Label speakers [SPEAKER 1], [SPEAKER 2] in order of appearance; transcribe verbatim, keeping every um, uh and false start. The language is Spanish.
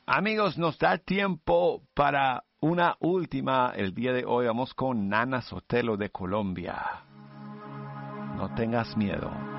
[SPEAKER 1] Amigos, nos da tiempo para una última. El día de hoy vamos con Nana Sotelo de Colombia. No tengas miedo.